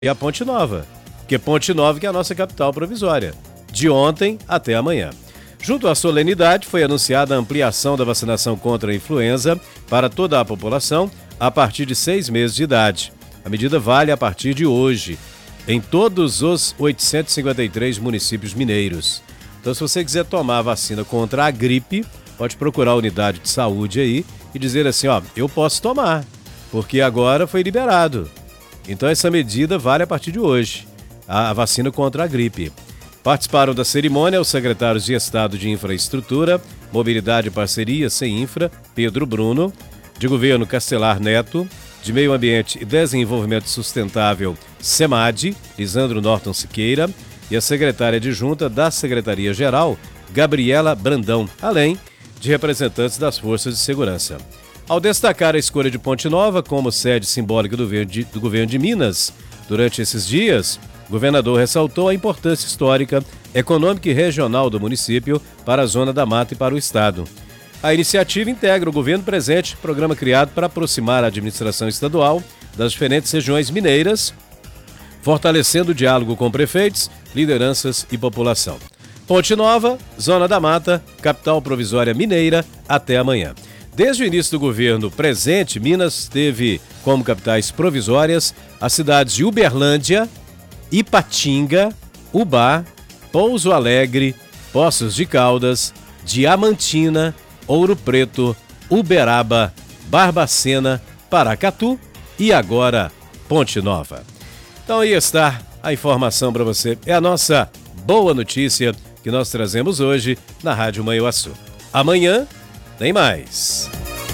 e a Ponte Nova, porque Ponte Nova que é a nossa capital provisória, de ontem até amanhã. Junto à solenidade, foi anunciada a ampliação da vacinação contra a influenza para toda a população a partir de 6 meses de idade. A medida vale a partir de hoje, em todos os 853 municípios mineiros. Então, se você quiser tomar a vacina contra a gripe, pode procurar a unidade de saúde aí e dizer assim, eu posso tomar, porque agora foi liberado. Então, essa medida vale a partir de hoje, a vacina contra a gripe. Participaram da cerimônia os secretários de Estado de Infraestrutura, Mobilidade e Parceria, CEINFRA, Pedro Bruno, de Governo Castelar Neto, de Meio Ambiente e Desenvolvimento Sustentável, SEMAD, Lisandro Norton Siqueira, e a secretária adjunta da Secretaria-Geral, Gabriela Brandão, além de representantes das Forças de Segurança. Ao destacar a escolha de Ponte Nova como sede simbólica do governo de Minas, durante esses dias, o governador ressaltou a importância histórica, econômica e regional do município para a Zona da Mata e para o Estado. A iniciativa integra o Governo Presente, programa criado para aproximar a administração estadual das diferentes regiões mineiras, fortalecendo o diálogo com prefeitos, lideranças e população. Ponte Nova, Zona da Mata, capital provisória mineira, até amanhã. Desde o início do governo presente, Minas teve como capitais provisórias as cidades de Uberlândia, Ipatinga, Ubá, Pouso Alegre, Poços de Caldas, Diamantina, Ouro Preto, Uberaba, Barbacena, Paracatu e agora Ponte Nova. Então aí está a informação para você. É a nossa boa notícia que nós trazemos hoje na Rádio Manhuaçu. Amanhã tem mais.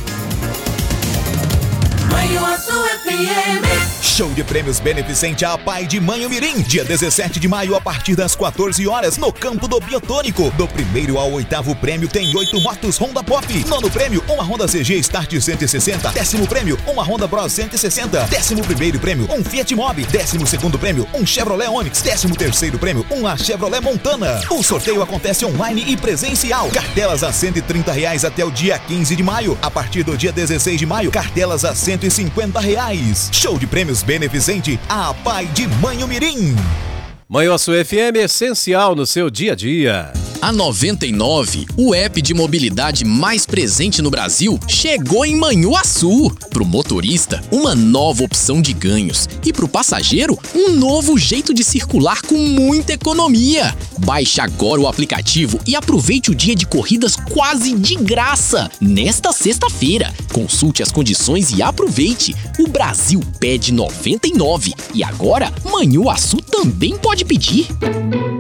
Manhuaçu FM. Show de prêmios beneficente à Pai de Manhumirim, dia 17 de maio a partir das 14 horas no campo do Biotônico. Do 1º ao 8º prêmio tem 8 motos Honda Pop. 9º prêmio, uma Honda CG Start 160. 10º prêmio, uma Honda Bros 160. 11º prêmio, um Fiat Mobi. 12º prêmio, um Chevrolet Onix. 13º prêmio, uma Chevrolet Montana. O sorteio acontece online e presencial. Cartelas a R$130 até o dia 15 de maio. A partir do dia 16 de maio, cartelas a R$150. Show de prêmios beneficente à Pai de Manhumirim. Manhuaçu FM é essencial no seu dia a dia. A 99, o app de mobilidade mais presente no Brasil, chegou em Manhuaçu. Pro motorista, uma nova opção de ganhos. E pro passageiro, um novo jeito de circular com muita economia. Baixe agora o aplicativo e aproveite o dia de corridas quase de graça. Nesta sexta-feira, consulte as condições e aproveite. O Brasil pede 99 e agora Manhuaçu também pode pedir.